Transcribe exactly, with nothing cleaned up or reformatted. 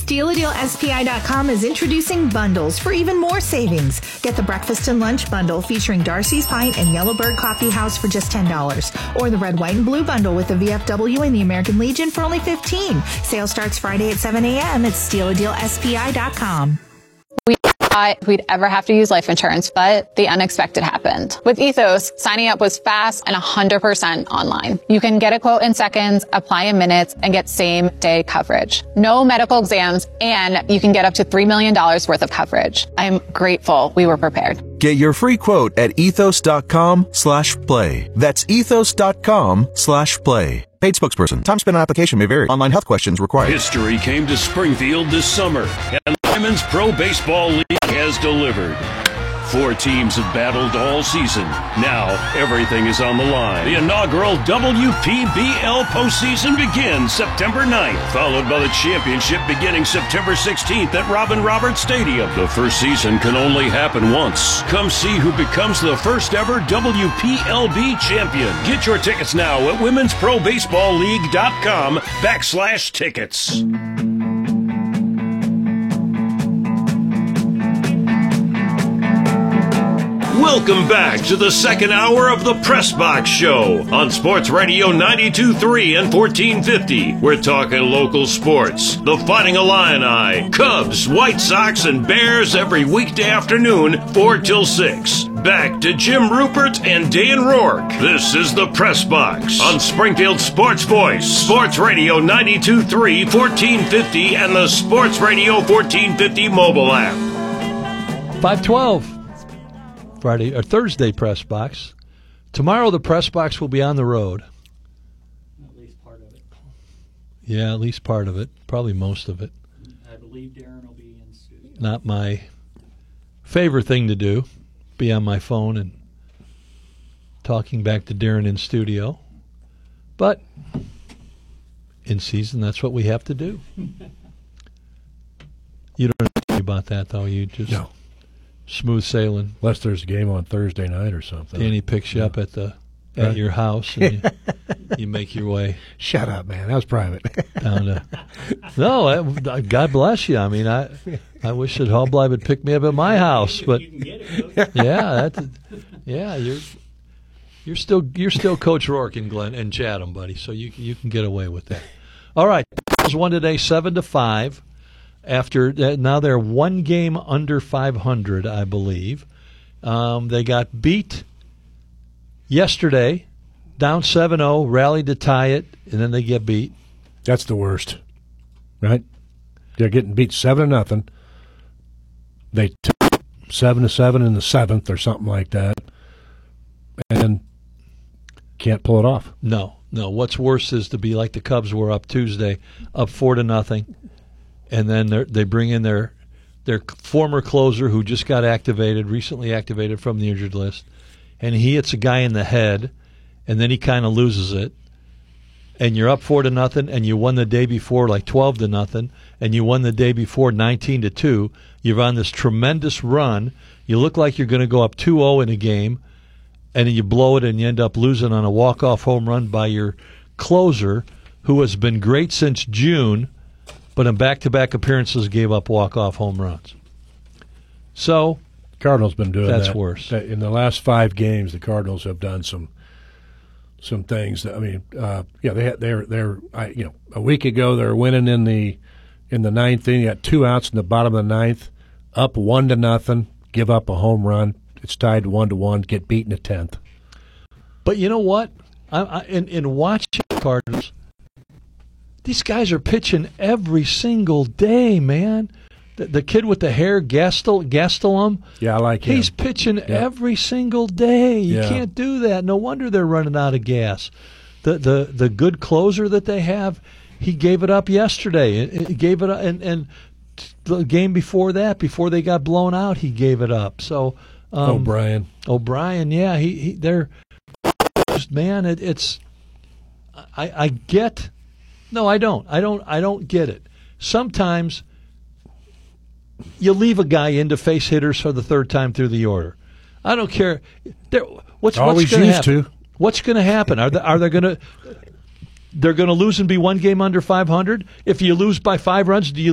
Steal A Deal S P I dot com is introducing bundles for even more savings. Get the breakfast and lunch bundle featuring Darcy's Pint and Yellowbird Coffee House for just ten dollars. Or the red, white, and blue bundle with the V F W and the American Legion for only fifteen dollars. Sale starts Friday at seven a.m. at Steal A Deal S P I dot com. We thought we'd ever have to use life insurance, but the unexpected happened. With Ethos, signing up was fast and one hundred percent online. You can get a quote in seconds, apply in minutes, and get same-day coverage. No medical exams, and you can get up to three million dollars worth of coverage. I'm grateful we were prepared. Get your free quote at ethos.com slash play. That's ethos.com slash play. Paid spokesperson. Time spent on application may vary. Online health questions required. History came to Springfield this summer, and the Women's Pro Baseball League has delivered. Four teams have battled all season. Now, everything is on the line. The inaugural W P B L postseason begins September ninth, followed by the championship beginning September sixteenth at Robin Roberts Stadium. The first season can only happen once. Come see who becomes the first ever W P L B champion. Get your tickets now at women's pro baseball league dot com backslash tickets. Welcome back to the second hour of the Press Box Show on Sports Radio ninety-two point three and fourteen fifty. We're talking local sports. The Fighting Illini, Cubs, White Sox, and Bears every weekday afternoon, four till six. Back to Jim Rupert and Dan Rourke. This is the Press Box on Springfield Sports Voice, Sports Radio ninety-two point three, fourteen fifty, and the Sports Radio fourteen fifty mobile app. five twelve. Friday or Thursday press box. Tomorrow the press box will be on the road. At least part of it. Yeah, at least part of it. Probably most of it. I believe Darren will be in studio. Not my favorite thing to do, be on my phone and talking back to Darren in studio. But in season, that's what we have to do. You don't know anything about that, though. You just... No. Smooth sailing. Unless there's a game on Thursday night or something. Danny picks you yeah. up at the at right. your house, and you, you make your way. Shut up, man. That was private. Down to, no, I, God bless you. I mean, I I wish that Hallbleib would pick me up at my house, but yeah, that's yeah, you're you're still you're still Coach Rourke in Glen and Chatham, buddy. So you you can get away with that. All right, There's one today, seven to five. After now, they're one game under five hundred, I believe. Um, they got beat yesterday, down seven oh, rallied to tie it, and then they get beat. That's the worst, right? They're getting beat seven to nothing. They took seven to seven in the seventh or something like that, and can't pull it off. No, no. What's worse is to be like the Cubs were up Tuesday, up four to nothing. And then they bring in their their former closer who just got activated, recently activated from the injured list, and he hits a guy in the head, and then he kind of loses it. And you're up four to nothing, and you won the day before like twelve to nothing, and you won the day before nineteen to two. You're on this tremendous run. You look like you're going to go up two oh in a game, and then you blow it, and you end up losing on a walk-off home run by your closer, who has been great since June. But in back-to-back appearances, gave up walk-off home runs. So, Cardinals been doing that's that. That's worse. In the last five games, the Cardinals have done some some things. That, I mean, uh, yeah, they had, they're they're I, you know a week ago they were winning in the in the ninth inning. You got two outs in the bottom of the ninth, up one to nothing, give up a home run. It's tied one to one. Get beaten at tenth. But you know what? I, I, in in watching the Cardinals. These guys are pitching every single day, man. The, the kid with the hair, Gastel, Gastelum. Yeah, I like him. He's pitching yep. every single day. You yeah. can't do that. No wonder they're running out of gas. The the the good closer that they have, he gave it up yesterday. He gave it up, and and the game before that, before they got blown out, he gave it up. So um, O'Brien, O'Brien, yeah, he, he they're man. It, it's I I get. No, I don't. I don't. I don't get it. Sometimes you leave a guy in to face hitters for the third time through the order. I don't care. They're, what's Always what's going to happen? To. What's going to happen? Are they, are they going to? They're going to lose and be one game under five hundred. If you lose by five runs, do you